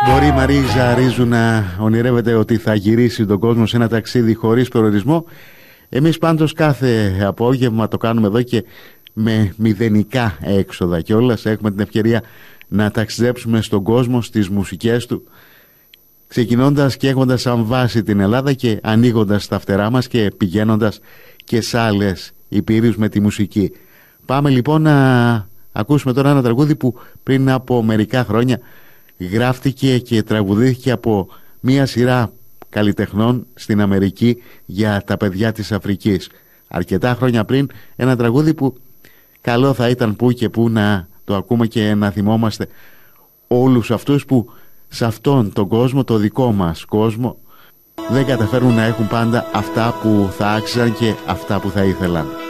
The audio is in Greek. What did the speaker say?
Μπορεί η Μαρίζα Ρίζου να ονειρεύεται ότι θα γυρίσει τον κόσμο σε ένα ταξίδι χωρίς προορισμό. Εμείς πάντως κάθε απόγευμα το κάνουμε εδώ και με μηδενικά έξοδα κιόλας. Έχουμε την ευκαιρία να ταξιδέψουμε στον κόσμο, στις μουσικές του, ξεκινώντας και έχοντας σαν βάση την Ελλάδα και ανοίγοντας τα φτερά μας και πηγαίνοντας και σε άλλες υπήρους με τη μουσική. Πάμε λοιπόν να ακούσουμε τώρα ένα τραγούδι που πριν από μερικά χρόνια γράφτηκε και τραγουδήθηκε από μία σειρά καλλιτεχνών στην Αμερική για τα παιδιά της Αφρικής. Αρκετά χρόνια πριν, ένα τραγούδι που καλό θα ήταν που και που να το ακούμε και να θυμόμαστε όλους αυτούς που σε αυτόν τον κόσμο, το δικό μας κόσμο, δεν καταφέρουν να έχουν πάντα αυτά που θα άξιζαν και αυτά που θα ήθελαν.